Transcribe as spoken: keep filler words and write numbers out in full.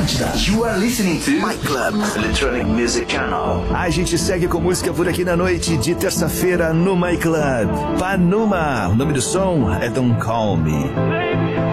Atlântida. You are listening to My Club Electronic Music Channel. A gente segue com música por aqui na noite de terça-feira no My Club. Panuma. O nome do som é Don't Call Me.